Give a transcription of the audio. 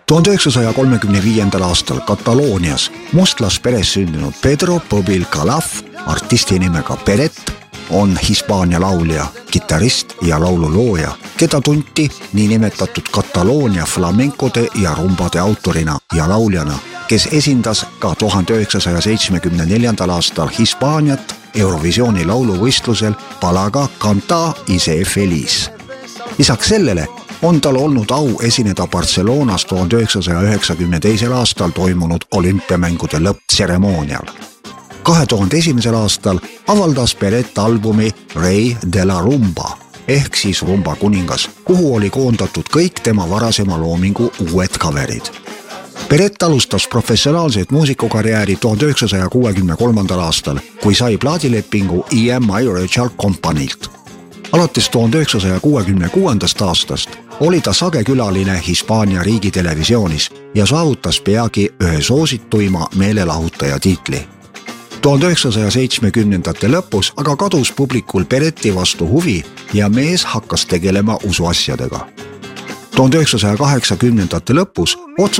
1935. aastal Kataloonias mustlasperes sündinud Pedro Pobil Calaf, artisti nimega Peret, on Hispaania laulja, kitarrist ja laululooja, keda tunti niinimetatud Kataloonia flamenkode ja rumbade autorina ja lauljana, kes esindas ka 1974. aastal Hispaaniat Eurovisiooni lauluvõistlusel palaga Canta y sé feliz. Lisaks sellele on tal olnud au esineda Barcelonas 1992. aastal toimunud olümpiamängude lõpptseremoonial. 2001. aastal avaldas Peret albumi Rey de la Rumba ehk siis Rumba kuningas, kuhu oli koondatud kõik tema varasema loomingu uued coverid. Peret alustas professionaalset muusikukarjääri 1963. aastal, kui sai plaadilepingu EMI Regal Companylt. Alates 1966. aastast oli ta sagekülaline Hispaania riigitelevisioonis ja saavutas peagi ühe soosituima meelelahutaja tiitli. 1970. lõpus aga kadus publikul Pereti vastu huvi ja mees hakkas tegelema usuasjadega. 1980. lõpus